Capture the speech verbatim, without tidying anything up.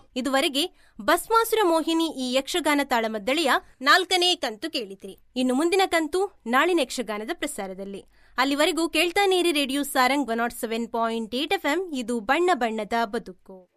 ಇದುವರೆಗೆ ಭಸ್ಮಾಸುರ ಮೋಹಿನಿ ಈ ಯಕ್ಷಗಾನ ತಾಳಮದ್ದಳೆಯ ನಾಲ್ಕನೇ ಕಂತು ಕೇಳಿದ್ರಿ. ಇನ್ನು ಮುಂದಿನ ಕಂತು ನಾಳಿನ ಯಕ್ಷಗಾನದ ಪ್ರಸಾರದಲ್ಲಿ. ಅಲ್ಲಿವರೆಗೂ ಕೇಳ್ತಾನೇರಿ radio Sarang one not seven point eight F M. ಇದು ಬಣ್ಣ ಬಣ್ಣದ ಬದುಕು.